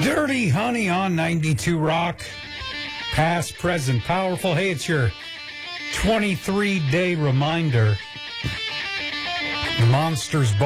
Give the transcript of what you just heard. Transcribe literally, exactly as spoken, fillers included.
Dirty Honey on ninety-two Rock. Past, present, powerful. Hey, it's your twenty-three day reminder. Monsters